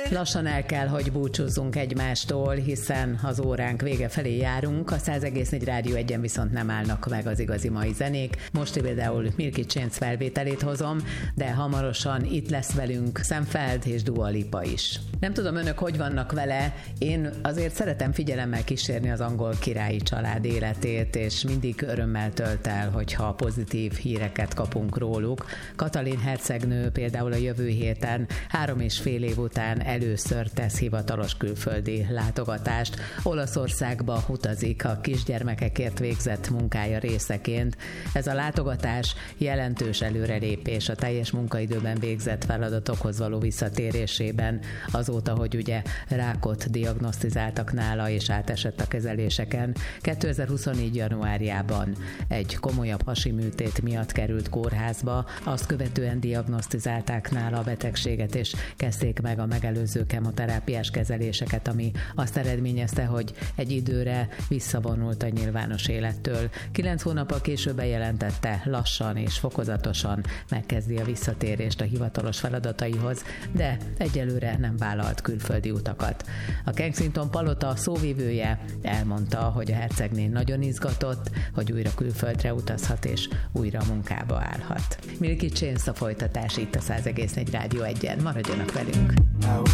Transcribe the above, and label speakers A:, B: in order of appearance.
A: Lassan el kell, hogy búcsúzzunk egymástól, hiszen az óránk vége felé járunk, a 100,4 Rádió Egyen viszont nem állnak meg az igazi mai zenék. Most például Milky Chance felvételét hozom, de hamarosan itt lesz velünk Sam Feld és Dua Lipa is. Nem tudom, önök hogy vannak vele, én azért szeretem figyelemmel kísérni az angol királyi család életét, és mindig örömmel tölt el, hogyha pozitív híreket kapunk róluk. Katalin hercegnő például a jövő héten 3,5 év után először tesz hivatalos külföldi látogatást. Olaszországba utazik a kisgyermekekért végzett munkája részeként. Ez a látogatás jelentős előrelépés a teljes munkaidőben végzett feladatokhoz való visszatérésében, azóta, hogy ugye rákot diagnosztizáltak nála és átesett a kezeléseken. 2024. januárjában egy komolyabb hasi műtét miatt került kórházba, azt követően diagnosztizálták nála a betegséget, és kezdték meg a megelőző kemoterápiás kezeléseket, ami azt eredményezte, hogy egy időre visszavonult a nyilvános élettől. 9 hónappal később bejelentette, lassan és fokozatosan megkezdi a visszatérést a hivatalos feladataihoz, de egyelőre nem vállalt külföldi utakat. A Kensington Palota szóvivője elmondta, hogy a hercegné nagyon izgatott, hogy újra külföldre utazhat és újra munkába állhat. Milky Chance a folytatás itt a 100,4 Rádió Egyen. Maradjanak velünk!